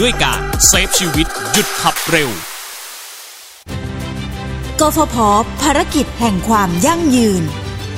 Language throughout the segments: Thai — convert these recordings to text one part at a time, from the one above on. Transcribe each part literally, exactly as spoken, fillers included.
ด้วยการเซฟชีวิตหยุดขับเร็วกฟผ.ภารกิจแห่งความยั่งยืน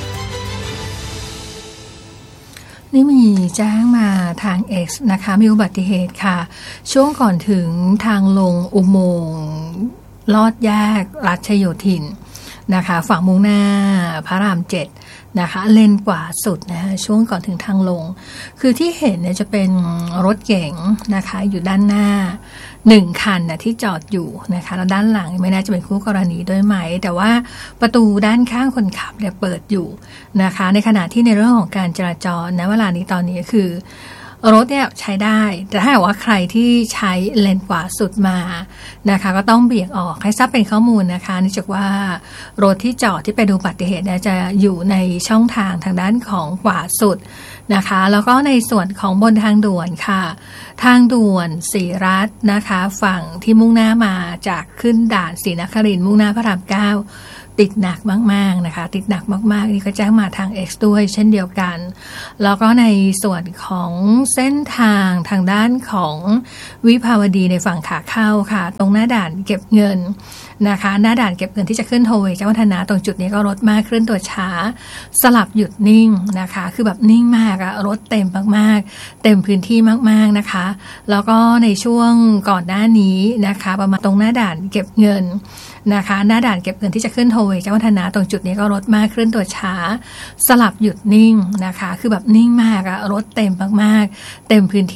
นี่มีแจ้งมาทาง X นะคะมีอุบัติเหตุค่ะช่วงก่อนถึงทางลงอุโมงค์ลอดแยกรัชโยธินนะคะฝั่งมุ่งหน้าพระรามเจ็ดนะคะเลนกว่าสุดนะคะช่วงก่อนถึงทางลงคือที่เห็นเนี่ยจะเป็นรถเก๋งนะคะอยู่ด้านหน้าหนึ่งคันนะที่จอดอยู่นะคะแล้วด้านหลังไม่น่าจะเป็นคู่กรณีด้วยไหมแต่ว่าประตูด้านข้างคนขับเนี่ยเปิดอยู่นะคะในขณะที่ในเรื่องของการจราจรณเวลานี้ตอนนี้คือรถเนี่ยใช้ได้แต่ถ้าว่าใครที่ใช้เลนขวาสุดมานะคะก็ต้องเบี่ยงออกให้ทราบเป็นข้อมูลนะคะนี่จากว่ารถที่จอดที่ไปดูอุบัติเหตุเนี่ยจะอยู่ในช่องทางทางด้านของขวาสุดนะคะแล้วก็ในส่วนของบนทางด่วนค่ะทางด่วนศรีรัตน์นะคะฝั่งที่มุ่งหน้ามาจากขึ้นด่านศรีนครินทร์มุ่งหน้าพระรามเก้าติดหนักมากๆนะคะติดหนักมากๆนี่ก็แจ้งมาทาง X ด้วยเช่นเดียวกันแล้วก็ในส่วนของเส้นทางทางด้านของวิภาวดีในฝั่งขาเข้าค่ะตรงหน้าด่านเก็บเงินนะคะหน้าด่านเก็บเงินที่จะขึ้นโทเวย์เจ้าวัฒนะตรงจุดนี้ก็รถมากเคลื่อนตัวช้าสลับหยุดนิ่งนะคะคือแบบนิ่งมากอะรถเต็มมากๆเต็มพื้นที่มากๆนะคะแล้วก็ในช่วงก่อนหน้านี้นะคะประมาณตรงหน้าด่านเก็บเงินนะคะหน้าด่านเก็บเงินที่จะขึ้นโทเวย์เจ้าวัฒนะตรงจุดนี้ก็รถมากเคลื่อนตัวช้าสลับหยุดนิ่งนะคะคือแบบนิ่งมากอะรถเต็มมากๆเต็มพื้นที่